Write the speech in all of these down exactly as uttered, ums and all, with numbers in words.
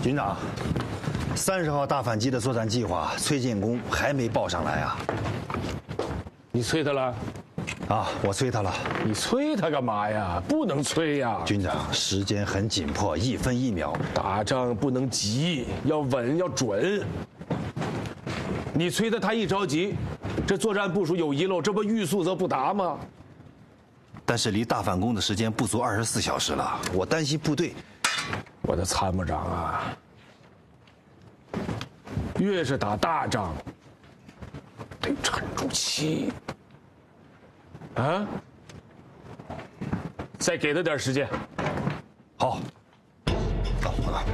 军长，三十号大反击的作战计划，崔建功还没报上来啊！ 你催他了？ 啊，我催他了。 你催他干嘛呀？不能催呀！ 军长，时间很紧迫，一分一秒。 打仗不能急，要稳要准。你催他，他一着急，这作战部署有遗漏，这不欲速则不达吗？ 但是离大反攻的时间不足二十四小时了，我担心部队。 我的参谋长啊，越是打大仗，得沉住气啊！再给他点时间。 好，走啊！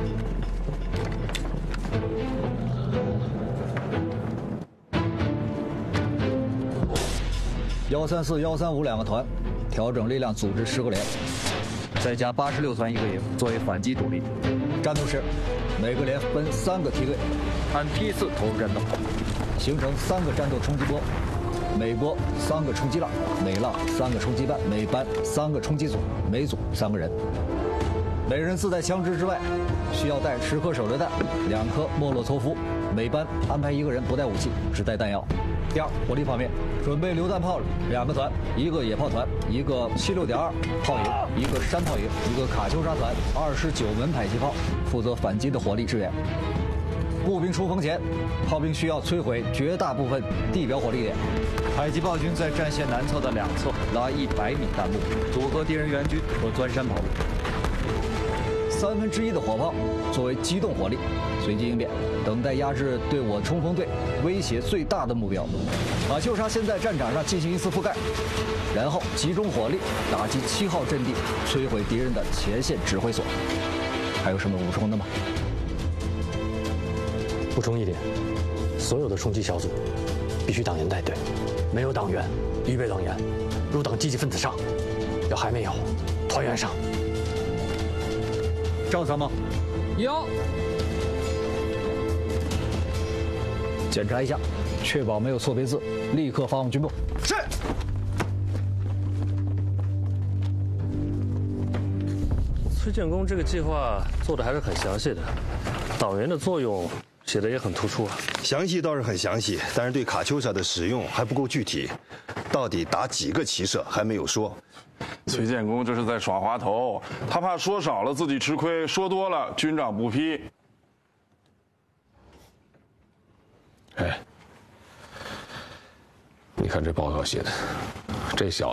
幺三四、幺三五两个团，调整力量，组织十个连，再加八十六团一个营作为反击主力。战斗是，每个连分三个梯队，按批次投入战斗，形成三个战斗冲击波，每波三个冲击浪，每浪三个冲击班，每班三个冲击组，每组三个人。每人自带枪支之外，需要带十颗手榴弹，两颗莫洛托夫。每班安排一个人不带武器，只带弹药。第二，火力方面，准备榴弹炮两个团，一个野炮团，一个七六点二炮营，一个山炮营，一个卡秋莎团，二十九门迫击炮，负责反击的火力支援。步兵出锋前，炮兵需要摧毁绝大部分地表火力点。迫击炮军在战线南侧的两侧拉一百米弹幕，阻隔敌人援军和钻山跑路。三分之一的火炮作为机动火力，随机应变，等待压制对我冲锋队威胁最大的目标。马秀沙先在战场上进行一次覆盖，然后集中火力打击七号阵地，摧毁敌人的前线指挥所。还有什么补充的吗？ 补充一点，所有的冲击小组必须党员带队，没有党员预备党员，入党积极分子上，要还没有团员上。 赵参谋， 有。 检查一下，确保没有错别字，立刻发往军部。 是。 崔建功这个计划做的还是很详细的，党员的作用写的也很突出啊。 详细倒是很详细，但是对卡秋莎的使用还不够具体，到底打几个骑射还没有说。 崔建功这是在耍滑头，他怕说少了自己吃亏，说多了军长不批。 哎，你看这报告写的，这小